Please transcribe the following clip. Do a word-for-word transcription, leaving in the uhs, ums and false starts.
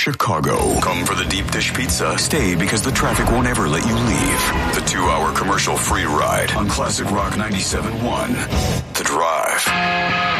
Chicago. Come for the deep dish pizza. Stay because the traffic won't ever let you leave. The two-hour commercial-free ride on Classic Rock ninety-seven point one. The Drive.